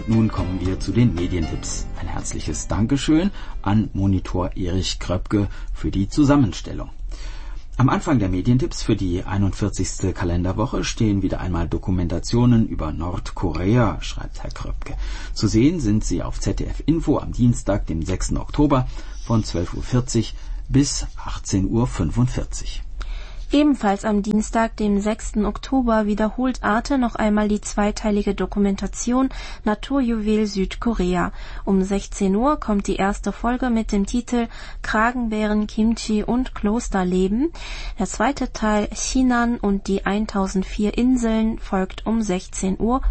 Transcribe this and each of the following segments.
Und nun kommen wir zu den Medientipps. Ein herzliches Dankeschön an Monitor Erich Kröpke für die Zusammenstellung. Am Anfang der Medientipps für die 41. Kalenderwoche stehen wieder einmal Dokumentationen über Nordkorea, schreibt Herr Kröpke. Zu sehen sind sie auf ZDF Info am Dienstag, dem 6. Oktober von 12.40 Uhr bis 18.45 Uhr. Ebenfalls am Dienstag, dem 6. Oktober, wiederholt Arte noch einmal die zweiteilige Dokumentation Naturjuwel Südkorea. Um 16 Uhr kommt die erste Folge mit dem Titel Kragenbären, Kimchi und Klosterleben. Der zweite Teil Sinan und die 1004 Inseln folgt um 16.45 Uhr.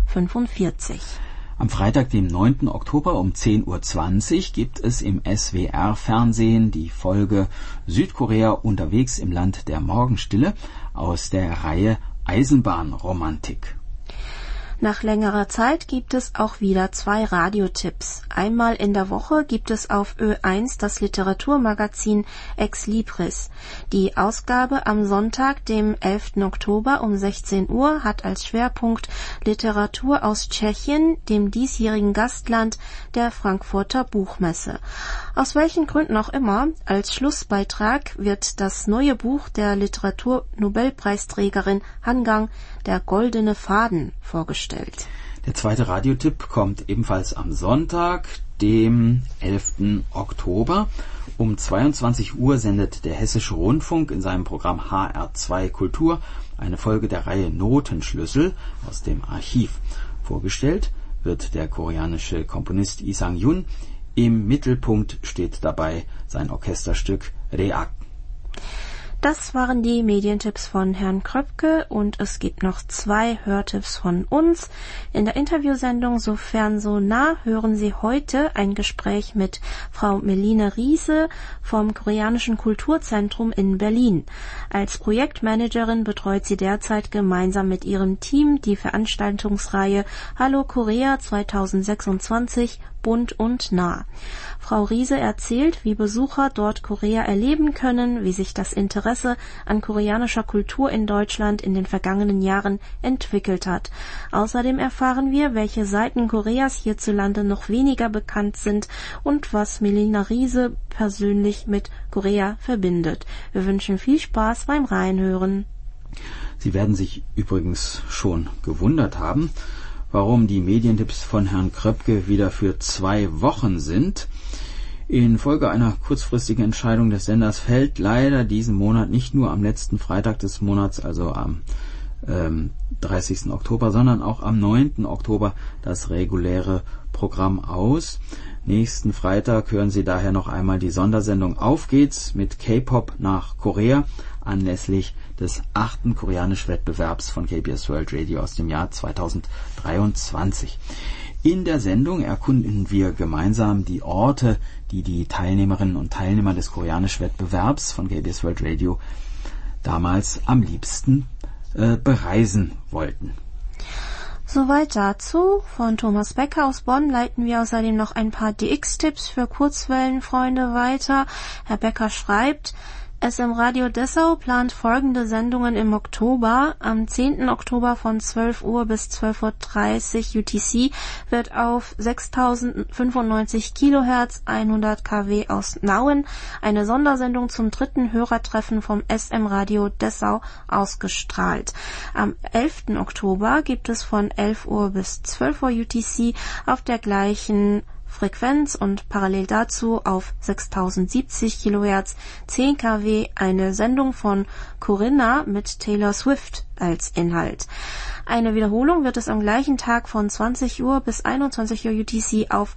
Am Freitag, dem 9. Oktober um 10.20 Uhr gibt es im SWR-Fernsehen die Folge Südkorea unterwegs im Land der Morgenstille aus der Reihe Eisenbahnromantik. Nach längerer Zeit gibt es auch wieder 2 Radiotipps. Einmal in der Woche gibt es auf Ö1 das Literaturmagazin Ex Libris. Die Ausgabe am Sonntag, dem 11. Oktober um 16 Uhr hat als Schwerpunkt Literatur aus Tschechien, dem diesjährigen Gastland der Frankfurter Buchmesse. Aus welchen Gründen auch immer, als Schlussbeitrag wird das neue Buch der Literaturnobelpreisträgerin Han Gang, Der goldene Faden, vorgestellt. Der zweite Radiotipp kommt ebenfalls am Sonntag, dem 11. Oktober. Um 22 Uhr sendet der Hessische Rundfunk in seinem Programm HR2 Kultur eine Folge der Reihe Notenschlüssel aus dem Archiv. Vorgestellt wird der koreanische Komponist Lee Sang-jun. Im Mittelpunkt steht dabei sein Orchesterstück Reak. Das waren die Medientipps von Herrn Kröpke und es gibt noch 2 Hörtipps von uns. In der Interviewsendung Sofern so nah hören Sie heute ein Gespräch mit Frau Meline Riese vom Koreanischen Kulturzentrum in Berlin. Als Projektmanagerin betreut sie derzeit gemeinsam mit ihrem Team die Veranstaltungsreihe Hallo Korea 2026 bunt und nah. Frau Riese erzählt, wie Besucher dort Korea erleben können, wie sich das Interesse an koreanischer Kultur in Deutschland in den vergangenen Jahren entwickelt hat. Außerdem erfahren wir, welche Seiten Koreas hierzulande noch weniger bekannt sind und was Melina Riese persönlich mit Korea verbindet. Wir wünschen viel Spaß beim Reinhören. Sie werden sich übrigens schon gewundert haben, warum die Medientipps von Herrn Kröpke wieder für 2 Wochen sind. Infolge einer kurzfristigen Entscheidung des Senders fällt leider diesen Monat nicht nur am letzten Freitag des Monats, also am 30. Oktober, sondern auch am 9. Oktober das reguläre Programm aus. Nächsten Freitag hören Sie daher noch einmal die Sondersendung Auf geht's mit K-Pop nach Korea anlässlich des 8. Koreanisch-Wettbewerbs von KBS World Radio aus dem Jahr 2023. In der Sendung erkunden wir gemeinsam die Orte, die die Teilnehmerinnen und Teilnehmer des Koreanisch-Wettbewerbs von KBS World Radio damals am liebsten bereisen wollten. Soweit dazu. Von Thomas Becker aus Bonn leiten wir außerdem noch ein paar DX-Tipps für Kurzwellenfreunde weiter. Herr Becker schreibt: SM Radio Dessau plant folgende Sendungen im Oktober. Am 10. Oktober von 12 Uhr bis 12.30 Uhr UTC wird auf 6095 Kilohertz 100 kW aus Nauen eine Sondersendung zum 3. Hörertreffen vom SM Radio Dessau ausgestrahlt. Am 11. Oktober gibt es von 11 Uhr bis 12 Uhr UTC auf der gleichen Frequenz und parallel dazu auf 6070 Kilohertz 10 kW eine Sendung von Corinna mit Taylor Swift als Inhalt. Eine Wiederholung wird es am gleichen Tag von 20 Uhr bis 21 Uhr UTC auf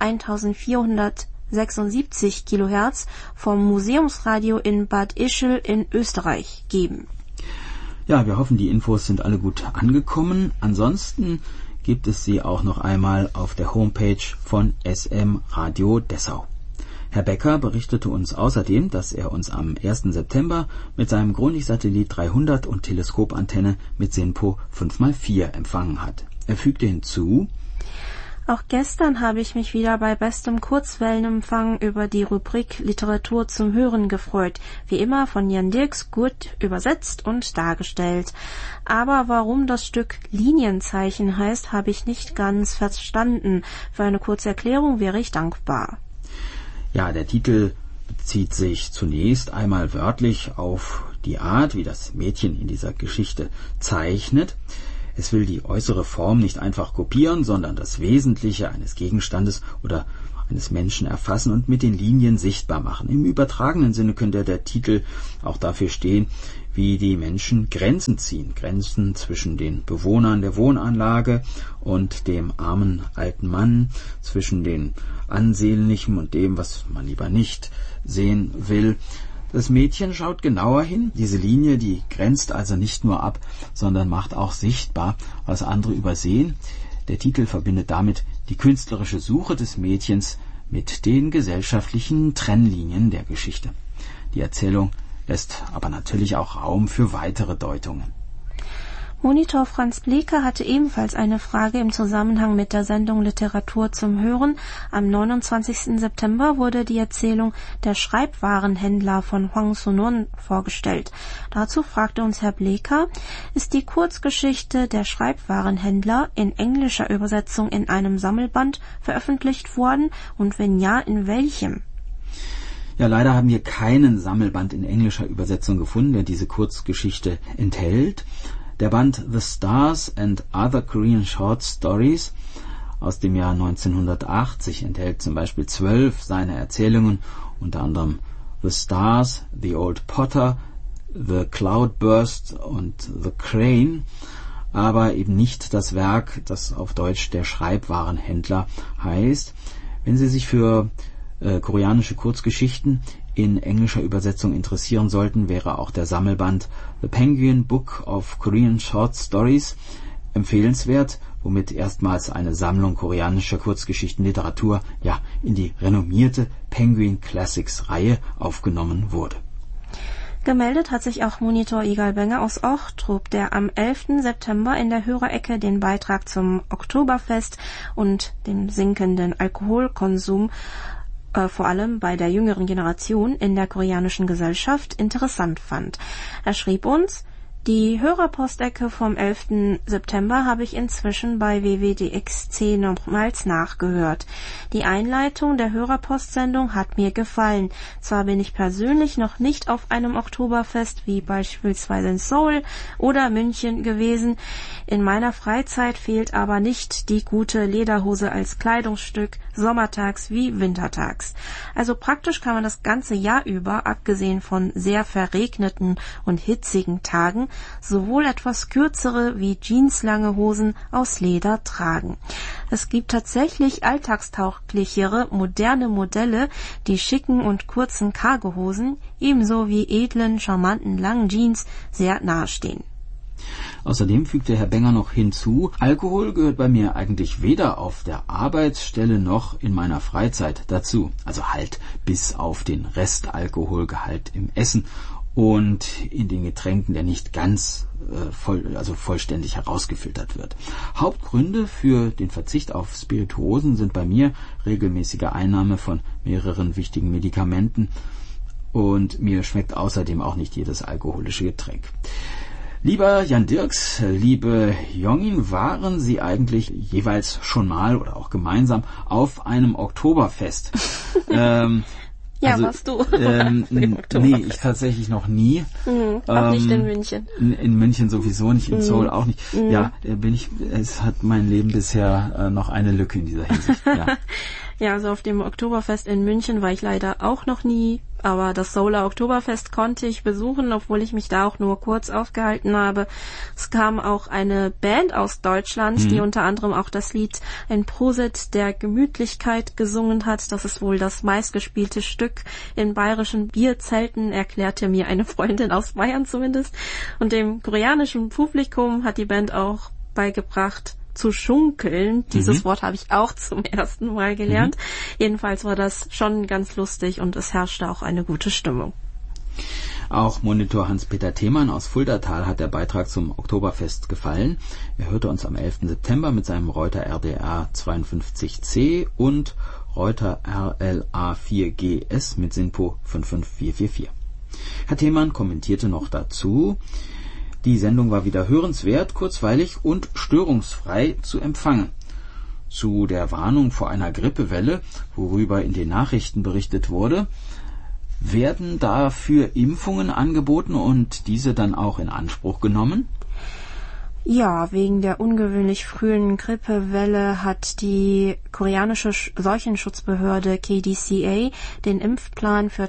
1476 Kilohertz vom Museumsradio in Bad Ischl in Österreich geben. Ja, wir hoffen, die Infos sind alle gut angekommen. Ansonsten gibt es sie auch noch einmal auf der Homepage von SM Radio Dessau. Herr Becker berichtete uns außerdem, dass er uns am 1. September mit seinem Grundig-Satellit 300 und Teleskopantenne mit SINPO 5x4 empfangen hat. Er fügte hinzu: Auch gestern habe ich mich wieder bei bestem Kurzwellenempfang über die Rubrik Literatur zum Hören gefreut. Wie immer von Jan Dirks gut übersetzt und dargestellt. Aber warum das Stück Linienzeichen heißt, habe ich nicht ganz verstanden. Für eine kurze Erklärung wäre ich dankbar. Ja, der Titel bezieht sich zunächst einmal wörtlich auf die Art, wie das Mädchen in dieser Geschichte zeichnet. Es will die äußere Form nicht einfach kopieren, sondern das Wesentliche eines Gegenstandes oder eines Menschen erfassen und mit den Linien sichtbar machen. Im übertragenen Sinne könnte der Titel auch dafür stehen, wie die Menschen Grenzen ziehen. Grenzen zwischen den Bewohnern der Wohnanlage und dem armen alten Mann, zwischen den Ansehnlichen und dem, was man lieber nicht sehen will. Das Mädchen schaut genauer hin. Diese Linie, die grenzt also nicht nur ab, sondern macht auch sichtbar, was andere übersehen. Der Titel verbindet damit die künstlerische Suche des Mädchens mit den gesellschaftlichen Trennlinien der Geschichte. Die Erzählung lässt aber natürlich auch Raum für weitere Deutungen. Monitor Franz Bleker hatte ebenfalls eine Frage im Zusammenhang mit der Sendung Literatur zum Hören. Am 29. September wurde die Erzählung Der Schreibwarenhändler von Hwang Sun-won vorgestellt. Dazu fragte uns Herr Bleker, ist die Kurzgeschichte Der Schreibwarenhändler in englischer Übersetzung in einem Sammelband veröffentlicht worden und wenn ja, in welchem? Ja, leider haben wir keinen Sammelband in englischer Übersetzung gefunden, der diese Kurzgeschichte enthält. Der Band The Stars and Other Korean Short Stories aus dem Jahr 1980 enthält zum Beispiel 12 seiner Erzählungen, unter anderem The Stars, The Old Potter, The Cloudburst und The Crane, aber eben nicht das Werk, das auf Deutsch Der Schreibwarenhändler heißt. Wenn Sie sich für koreanische Kurzgeschichten in englischer Übersetzung interessieren sollten, wäre auch der Sammelband The Penguin Book of Korean Short Stories empfehlenswert, womit erstmals eine Sammlung koreanischer Kurzgeschichtenliteratur in die renommierte Penguin Classics Reihe aufgenommen wurde. Gemeldet hat sich auch Monitor Igal Benger aus Ochtrup, der am 11. September in der Hörerecke den Beitrag zum Oktoberfest und dem sinkenden Alkoholkonsum vor allem bei der jüngeren Generation in der koreanischen Gesellschaft interessant fand. Er schrieb uns, die Hörerpostecke vom 11. September habe ich inzwischen bei WWDXC nochmals nachgehört. Die Einleitung der Hörerpostsendung hat mir gefallen. Zwar bin ich persönlich noch nicht auf einem Oktoberfest wie beispielsweise in Seoul oder München gewesen. In meiner Freizeit fehlt aber nicht die gute Lederhose als Kleidungsstück, sommertags wie wintertags. Also praktisch kann man das ganze Jahr über, abgesehen von sehr verregneten und hitzigen Tagen, sowohl etwas kürzere wie jeanslange Hosen aus Leder tragen. Es gibt tatsächlich alltagstauglichere, moderne Modelle, die schicken und kurzen Cargohosen ebenso wie edlen, charmanten langen Jeans sehr nahestehen. Außerdem fügte Herr Benger noch hinzu, Alkohol gehört bei mir eigentlich weder auf der Arbeitsstelle noch in meiner Freizeit dazu. Also halt bis auf den Restalkoholgehalt im Essen und in den Getränken, der nicht ganz vollständig herausgefiltert wird. Hauptgründe für den Verzicht auf Spirituosen sind bei mir regelmäßige Einnahme von mehreren wichtigen Medikamenten und mir schmeckt außerdem auch nicht jedes alkoholische Getränk. Lieber Jan Dirks, liebe Jongin, waren Sie eigentlich jeweils schon mal oder auch gemeinsam auf einem Oktoberfest? Warst du? Nee, ich tatsächlich noch nie. Auch nicht in München. In München sowieso nicht, in Seoul auch nicht. Ja, es hat mein Leben bisher noch eine Lücke in dieser Hinsicht. Ja, also auf dem Oktoberfest in München war ich leider auch noch nie, aber das Seouler Oktoberfest konnte ich besuchen, obwohl ich mich da auch nur kurz aufgehalten habe. Es kam auch eine Band aus Deutschland, die unter anderem auch das Lied Ein Prosit der Gemütlichkeit gesungen hat. Das ist wohl das meistgespielte Stück in bayerischen Bierzelten, erklärte mir eine Freundin aus Bayern zumindest. Und dem koreanischen Publikum hat die Band auch beigebracht, zu schunkeln. Dieses Wort habe ich auch zum ersten Mal gelernt. Jedenfalls war das schon ganz lustig und es herrschte auch eine gute Stimmung. Auch Monitor Hans-Peter Themann aus Fuldatal hat der Beitrag zum Oktoberfest gefallen. Er hörte uns am 11. September mit seinem Reuter RDR 52C und Reuter RLA 4GS mit SINPO 55444. Herr Themann kommentierte noch dazu: Die Sendung war wieder hörenswert, kurzweilig und störungsfrei zu empfangen. Zu der Warnung vor einer Grippewelle, worüber in den Nachrichten berichtet wurde, werden dafür Impfungen angeboten und diese dann auch in Anspruch genommen? Ja, wegen der ungewöhnlich frühen Grippewelle hat die koreanische Seuchenschutzbehörde KDCA den Impfplan für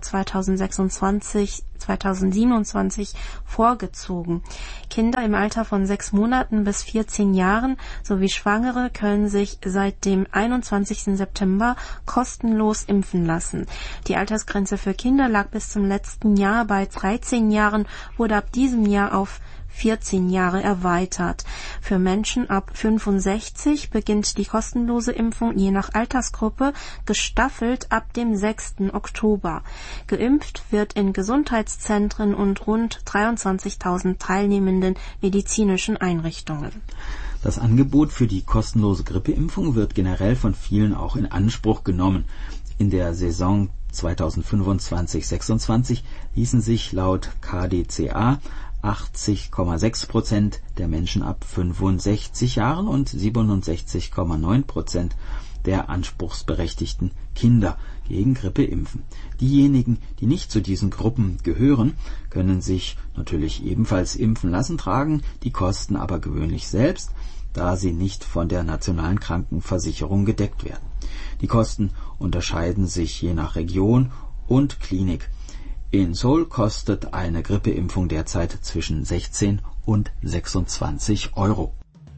2026-2027 vorgezogen. Kinder im Alter von 6 Monaten bis 14 Jahren sowie Schwangere können sich seit dem 21. September kostenlos impfen lassen. Die Altersgrenze für Kinder lag bis zum letzten Jahr bei 13 Jahren, wurde ab diesem Jahr auf 14 Jahre erweitert. Für Menschen ab 65 beginnt die kostenlose Impfung je nach Altersgruppe gestaffelt ab dem 6. Oktober. Geimpft wird in Gesundheitszentren und rund 23.000 teilnehmenden medizinischen Einrichtungen. Das Angebot für die kostenlose Grippeimpfung wird generell von vielen auch in Anspruch genommen. In der Saison 2025-26 ließen sich laut KDCA 80,6% der Menschen ab 65 Jahren und 67,9% der anspruchsberechtigten Kinder gegen Grippe impfen. Diejenigen, die nicht zu diesen Gruppen gehören, können sich natürlich ebenfalls impfen lassen, tragen die Kosten aber gewöhnlich selbst, da sie nicht von der nationalen Krankenversicherung gedeckt werden. Die Kosten unterscheiden sich je nach Region und Klinik. In Seoul kostet eine Grippeimpfung derzeit zwischen 16 und 26 €.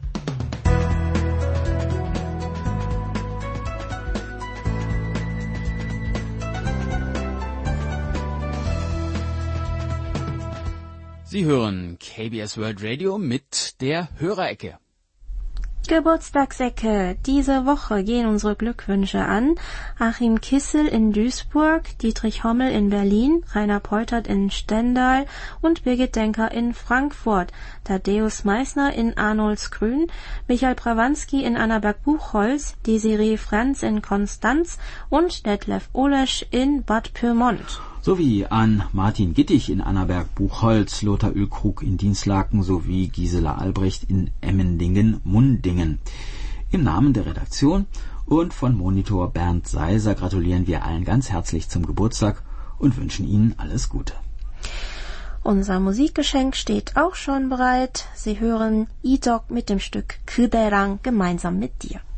Sie hören KBS World Radio mit der Hörerecke. Geburtstagsecke. Diese Woche gehen unsere Glückwünsche an Achim Kissel in Duisburg, Dietrich Hommel in Berlin, Rainer Poltert in Stendal und Birgit Denker in Frankfurt, Thaddäus Meissner in Arnoldsgrün, Michael Prawanski in Annaberg-Buchholz, Desiree Franz in Konstanz und Detlef Olesch in Bad Pyrmont. Sowie an Martin Gittich in Annaberg-Buchholz, Lothar Ölkrug in Dinslaken sowie Gisela Albrecht in Emmendingen-Mundingen. Im Namen der Redaktion und von Monitor Bernd Seiser gratulieren wir allen ganz herzlich zum Geburtstag und wünschen Ihnen alles Gute. Unser Musikgeschenk steht auch schon bereit. Sie hören Idok mit dem Stück Kıderang gemeinsam mit dir.